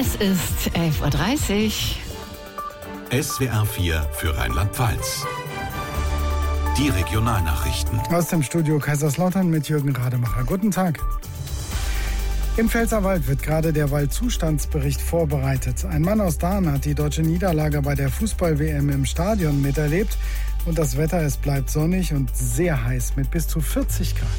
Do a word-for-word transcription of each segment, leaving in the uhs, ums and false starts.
Es ist elf Uhr dreißig. S W R vier für Rheinland-Pfalz. Die Regionalnachrichten. Aus dem Studio Kaiserslautern mit Jürgen Rademacher. Guten Tag. Im Pfälzerwald wird gerade der Waldzustandsbericht vorbereitet. Ein Mann aus Dahn hat die deutsche Niederlage bei der Fußball-W M im Stadion miterlebt. Und das Wetter, es bleibt sonnig und sehr heiß mit bis zu vierzig Grad.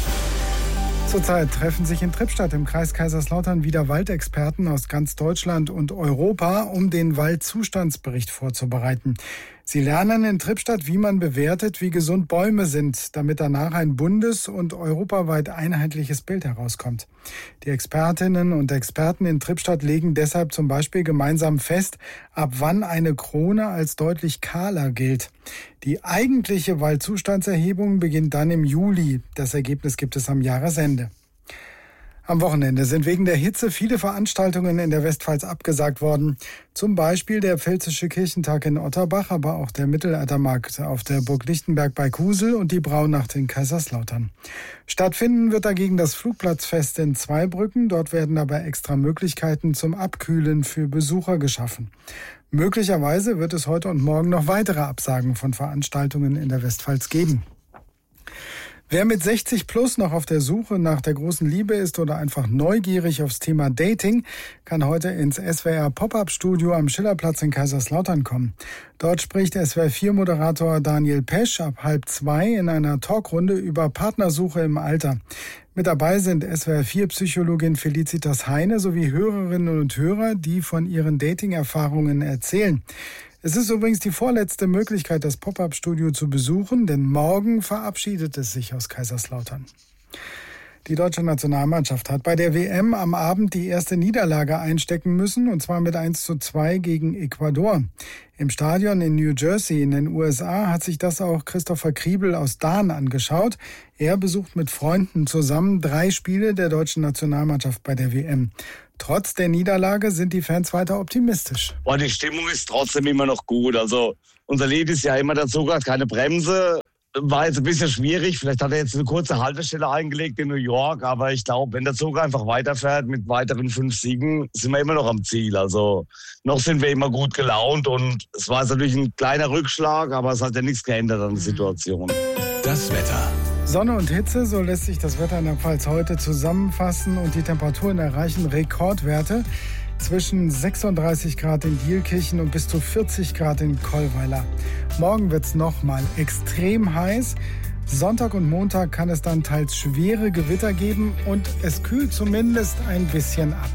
Zurzeit treffen sich in Trippstadt im Kreis Kaiserslautern wieder Waldexperten aus ganz Deutschland und Europa, um den Waldzustandsbericht vorzubereiten. Sie lernen in Trippstadt, wie man bewertet, wie gesund Bäume sind, damit danach ein bundes- und europaweit einheitliches Bild herauskommt. Die Expertinnen und Experten in Trippstadt legen deshalb zum Beispiel gemeinsam fest, ab wann eine Krone als deutlich kahler gilt. Die eigentliche Waldzustandserhebung beginnt dann im Juli. Das Ergebnis gibt es am Jahresende. Am Wochenende sind wegen der Hitze viele Veranstaltungen in der Westpfalz abgesagt worden. Zum Beispiel der Pfälzische Kirchentag in Otterbach, aber auch der Mittelaltermarkt auf der Burg Lichtenberg bei Kusel und die Braunacht in Kaiserslautern. Stattfinden wird dagegen das Flugplatzfest in Zweibrücken. Dort werden aber extra Möglichkeiten zum Abkühlen für Besucher geschaffen. Möglicherweise wird es heute und morgen noch weitere Absagen von Veranstaltungen in der Westpfalz geben. Wer mit sechzig plus noch auf der Suche nach der großen Liebe ist oder einfach neugierig aufs Thema Dating, kann heute ins S W R Pop-Up-Studio am Schillerplatz in Kaiserslautern kommen. Dort spricht S W R vier Moderator Daniel Pesch ab halb zwei in einer Talkrunde über Partnersuche im Alter. Mit dabei sind S W R vier Psychologin Felicitas Heine sowie Hörerinnen und Hörer, die von ihren Dating-Erfahrungen erzählen. Es ist übrigens die vorletzte Möglichkeit, das Pop-Up-Studio zu besuchen, denn morgen verabschiedet es sich aus Kaiserslautern. Die deutsche Nationalmannschaft hat bei der W M am Abend die erste Niederlage einstecken müssen, und zwar mit eins zu zwei gegen Ecuador. Im Stadion in New Jersey in den U S A hat sich das auch Christopher Kriebel aus Dahn angeschaut. Er besucht mit Freunden zusammen drei Spiele der deutschen Nationalmannschaft bei der W M. Trotz der Niederlage sind die Fans weiter optimistisch. Boah, die Stimmung ist trotzdem immer noch gut. Also unser Lied ist ja immer dazu gerade keine Bremse. War jetzt ein bisschen schwierig. Vielleicht hat er jetzt eine kurze Haltestelle eingelegt in New York. Aber ich glaube, wenn der Zug einfach weiterfährt mit weiteren fünf Siegen, sind wir immer noch am Ziel. Also noch sind wir immer gut gelaunt. Und es war jetzt natürlich ein kleiner Rückschlag, aber es hat ja nichts geändert an der Situation. Das Wetter. Sonne und Hitze, so lässt sich das Wetter in der Pfalz heute zusammenfassen. Und die Temperaturen erreichen Rekordwerte zwischen sechsunddreißig Grad in Dielkirchen und bis zu vierzig Grad in Kollweiler. Morgen wird es nochmal extrem heiß. Sonntag und Montag kann es dann teils schwere Gewitter geben und es kühlt zumindest ein bisschen ab.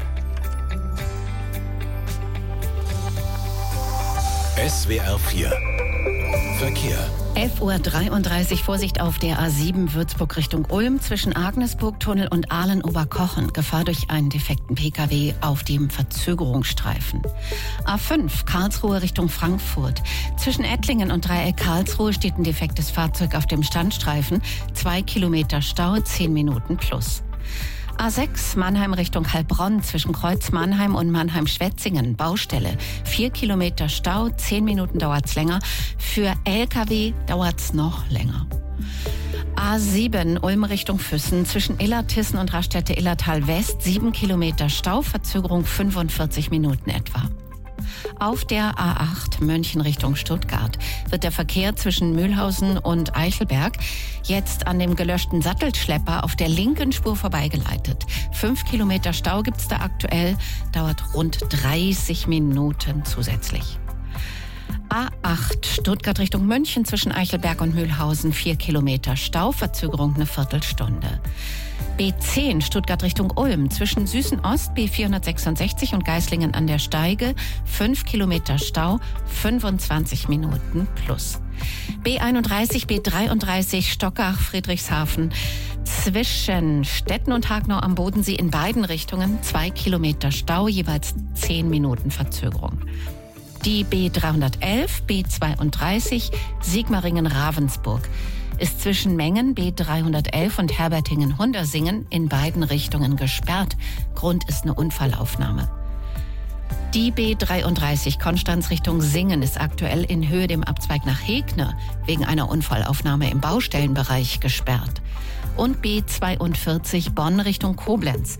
S W R vier Verkehr. elf Uhr dreiunddreißig, Vorsicht auf der A sieben Würzburg Richtung Ulm zwischen Agnesburg-Tunnel und Aalen-Oberkochen. Gefahr durch einen defekten P K W auf dem Verzögerungsstreifen. A fünf Karlsruhe Richtung Frankfurt. Zwischen Ettlingen und Dreieck Karlsruhe steht ein defektes Fahrzeug auf dem Standstreifen. Zwei Kilometer Stau, zehn Minuten plus. A sechs Mannheim Richtung Heilbronn zwischen Kreuz Mannheim und Mannheim-Schwetzingen. Baustelle. Vier Kilometer Stau, zehn Minuten dauert's länger. Für L K W dauert's noch länger. A sieben Ulm Richtung Füssen zwischen Illertissen und Raststätte Illertal West. Sieben Kilometer Stau, Verzögerung fünfundvierzig Minuten etwa. Auf der A acht München Richtung Stuttgart wird der Verkehr zwischen Mühlhausen und Eichelberg jetzt an dem gelöschten Sattelschlepper auf der linken Spur vorbeigeleitet. Fünf Kilometer Stau gibt's da aktuell, dauert rund dreißig Minuten zusätzlich. A acht Stuttgart Richtung München zwischen Eichelberg und Mühlhausen. Vier Kilometer Stau, Verzögerung eine Viertelstunde. B zehn Stuttgart Richtung Ulm zwischen Süßen-Ost B vierhundertsechsundsechzig und Geislingen an der Steige. Fünf Kilometer Stau, fünfundzwanzig Minuten plus. B einunddreißig, B dreiunddreißig Stockach Friedrichshafen zwischen Stetten und Hagnau am Bodensee in beiden Richtungen. Zwei Kilometer Stau, jeweils zehn Minuten Verzögerung. Die B dreihundertelf, B zweiunddreißig Sigmaringen-Ravensburg ist zwischen Mengen B dreihundertelf und Herbertingen-Hundersingen in beiden Richtungen gesperrt. Grund ist eine Unfallaufnahme. Die B dreiunddreißig Konstanz Richtung Singen ist aktuell in Höhe dem Abzweig nach Hegne wegen einer Unfallaufnahme im Baustellenbereich gesperrt. Und B zweiundvierzig Bonn Richtung Koblenz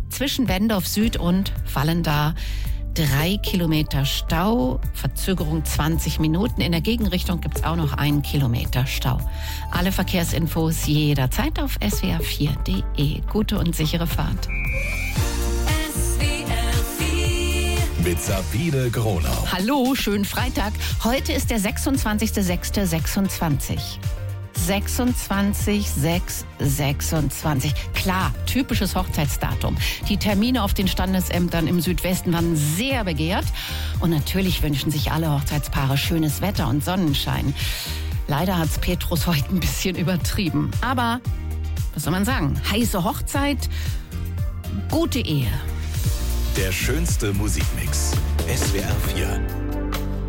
zwischen Wendorf Süd und Vallendar drei Kilometer Stau, Verzögerung zwanzig Minuten. In der Gegenrichtung gibt es auch noch einen Kilometer Stau. Alle Verkehrsinfos jederzeit auf s w r vier punkt de. Gute und sichere Fahrt. Mit Sabine Gronau. Hallo, schönen Freitag. Heute ist der sechsundzwanzigster sechster sechsundzwanzig. sechsundzwanzig sechs sechsundzwanzig. Klar, typisches Hochzeitsdatum. Die Termine auf den Standesämtern im Südwesten waren sehr begehrt. Und natürlich wünschen sich alle Hochzeitspaare schönes Wetter und Sonnenschein. Leider hat's Petrus heute ein bisschen übertrieben. Aber, was soll man sagen? Heiße Hochzeit, gute Ehe. Der schönste Musikmix. S W R vier.